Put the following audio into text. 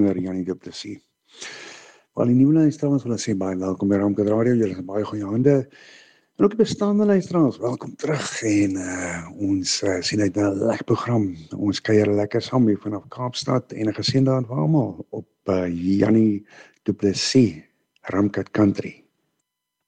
onder Jannie Du Plessis. Wel, die nuwe luisteraars wil ek sê baie welkom by Ramkat Radio, julle is in baie goeie hande. En ook die bestaande luisteraars, welkom terug en ons sien uit 'n lekker program. Ons kuier lekker saam hier vanaf Kaapstad en 'n geseënde aand vir almal op Jannie Du Plessis, Ramkat Country.